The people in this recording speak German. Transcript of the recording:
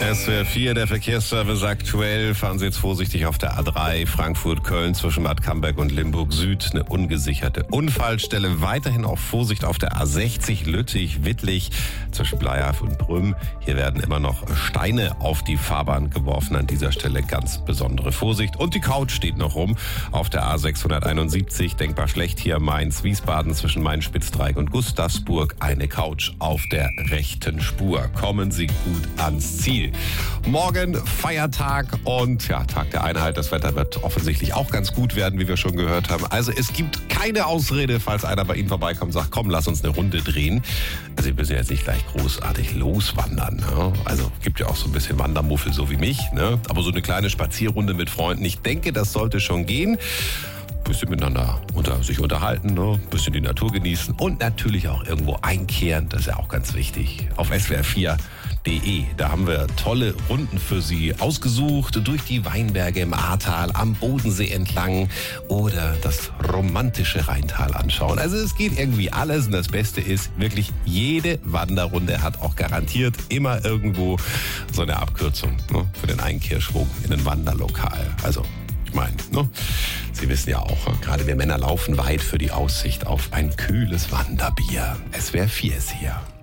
SWR 4, der Verkehrsservice aktuell. Fahren Sie jetzt vorsichtig auf der A3 Frankfurt-Köln zwischen Bad Camberg und Limburg Süd. Eine ungesicherte Unfallstelle. Weiterhin auch Vorsicht auf der A60 Lüttich-Wittlich zwischen Bleihaff und Brünn. Hier werden immer noch Steine auf die Fahrbahn geworfen. An dieser Stelle ganz besondere Vorsicht. Und die Couch steht noch rum auf der A671. Denkbar schlecht hier Mainz-Wiesbaden zwischen Main-Spitzdreieck und Gustavsburg. Eine Couch auf der rechten Spur. Kommen Sie gut ans Ziel. Morgen Feiertag und ja, Tag der Einheit. Das Wetter wird offensichtlich auch ganz gut werden, wie wir schon gehört haben. Also es gibt keine Ausrede, falls einer bei Ihnen vorbeikommt und sagt, komm, lass uns eine Runde drehen. Also Sie müssen jetzt nicht gleich großartig loswandern. Ne? Also gibt ja auch so ein bisschen Wandermuffel, so wie mich. Ne? Aber so eine kleine Spazierrunde mit Freunden, ich denke, das sollte schon gehen. Bisschen miteinander sich unterhalten, ne? Bisschen die Natur genießen und natürlich auch irgendwo einkehren. Das ist ja auch ganz wichtig. Auf swr4.de, da haben wir tolle Runden für Sie ausgesucht. Durch die Weinberge im Ahrtal, am Bodensee entlang oder das romantische Rheintal anschauen. Also es geht irgendwie alles und das Beste ist, wirklich jede Wanderrunde hat auch garantiert immer irgendwo so eine Abkürzung, ne? Für den Einkehrschwung in ein Wanderlokal. Also ich meine, ne? Sie wissen ja auch, gerade wir Männer laufen weit für die Aussicht auf ein kühles Wanderbier. SWR 4 ist hier.